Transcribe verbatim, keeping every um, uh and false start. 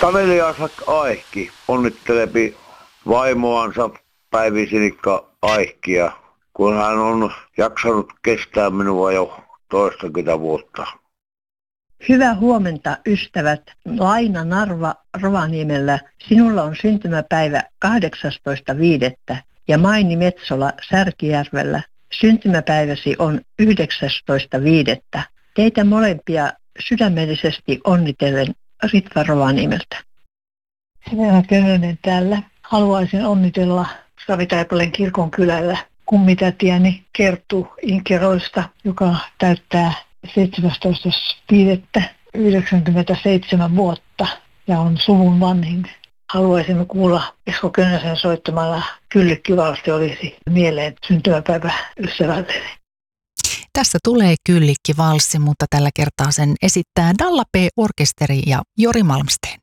Tameliansa Aihki onnittelepi vaimoansa Päivi Sinikka Aihkia, kun hän on jaksanut kestää minua jo toistakymmentä vuotta. Hyvää huomenta, ystävät. Laina Narva Rovaniemellä. Sinulla on syntymäpäivä kahdeksastoista viidettä ja Maini Metsola Särkijärvellä. Syntymäpäiväsi on yhdeksästoista viidettä. Teitä molempia sydämellisesti onnitellen Ritva Rovaniemeltä. Helena Könönen täällä. Haluaisin onnitella Savitaipaleen kirkon kylällä kummitätiäni Kerttu Inkeroista, joka täyttää seitsemästoista viidettä yhdeksänkymmentäseitsemän vuotta ja on suvun vanhin. Haluaisimme kuulla Esko Könösen soittamalla Kyllikkivalsti olisi mieleen syntymäpäivä ystävälleni. Tässä tulee Kyllikkivalssi, mutta tällä kertaa sen esittää Dalla P. Orkesteri ja Jori Malmsteen.